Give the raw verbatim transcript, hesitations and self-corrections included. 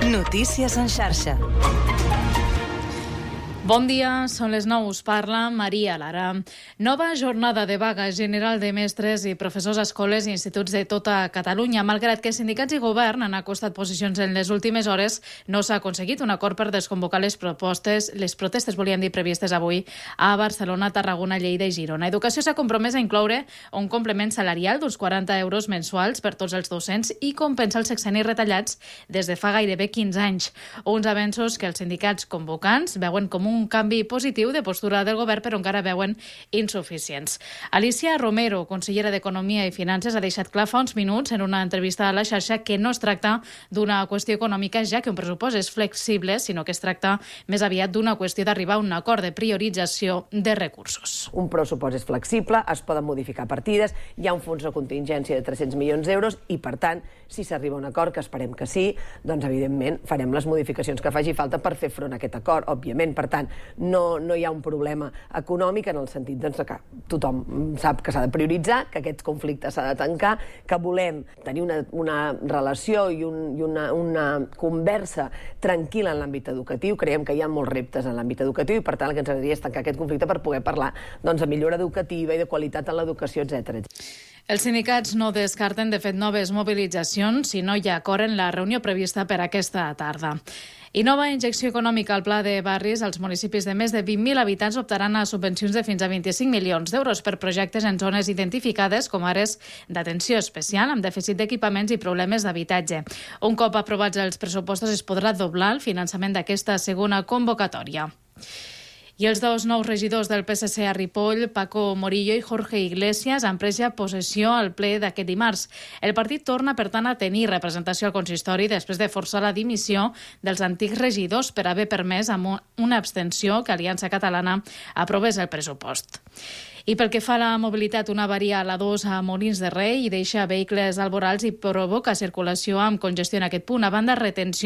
Notícies en xarxa. Bon dia, són les nou, us parla Maria Lara. Nova jornada de vaga general de mestres i professors a escoles i instituts de tota Catalunya. Malgrat que sindicats i govern han acostat posicions en les últimes hores, no s'ha aconseguit un acord per desconvocar les propostes, les protestes, volien dir, previstes avui a Barcelona, Tarragona, Lleida i Girona. Educació s'ha compromès a incloure un complement salarial d'uns quaranta euros mensuals per tots els docents i compensar els sexennis retallats des de fa gairebé quinze anys. Uns avenços que els sindicats convocants veuen com un un canvi positiu de postura del govern, però encara veuen insuficients. Alicia Romero, consellera d'Economia i Finances, ha deixat clar fa uns minuts en una entrevista a la xarxa que no es tracta d'una qüestió econòmica, ja que un pressupost és flexible, sinó que es tracta més aviat d'una qüestió d'arribar a un acord de priorització de recursos. Un pressupost és flexible, es poden modificar partides, hi ha un fons de contingència de tres-cents milions d'euros i, per tant, si s'arriba a un acord, que esperem que sí, doncs, evidentment, farem les modificacions que faci falta per fer front a aquest acord, òbviament. Per tant, No, no hi ha un problema econòmic en el sentit doncs, que tothom sap que s'ha de prioritzar, que aquest conflicte s'ha de tancar, que volem tenir una, una relació i, un, i una, una conversa tranquil·la en l'àmbit educatiu. Creiem que hi ha molts reptes en l'àmbit educatiu i, per tant, el que ens agradaria és tancar aquest conflicte per poder parlar doncs, de millora educativa i de qualitat en l'educació, etcètera. Els sindicats no descarten, de fet, noves mobilitzacions si no hi ha acord en la reunió prevista per aquesta tarda. I nova injecció econòmica al Pla de Barris. Els municipis de més de vint mil habitants optaran a subvencions de fins a vint-i-cinc milions d'euros per projectes en zones identificades com àrees d'atenció especial amb dèficit d'equipaments i problemes d'habitatge. Un cop aprovats els pressupostos es podrà doblar el finançament d'aquesta segona convocatòria. I els dos nous regidors del P S C a Ripoll, Paco Morillo i Jorge Iglesias, han pres ja possessió al ple d'aquest dimarts. El partit torna, per tant, a tenir representació al consistori després de forçar la dimissió dels antics regidors per haver permès amb una abstenció que Aliança Catalana aprovés el pressupost. I pel que fa a la mobilitat, una avaria a la dos a Molins de Rei i deixa vehicles alborals i provoca circulació amb congestió en aquest punt. A banda, retenció